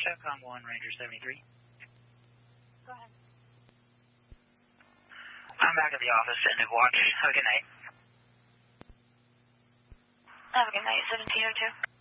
SOCOM 1, Ranger 73. Go ahead. I'm back at the office, end of watch. Have a good night. Have a good night, 1702.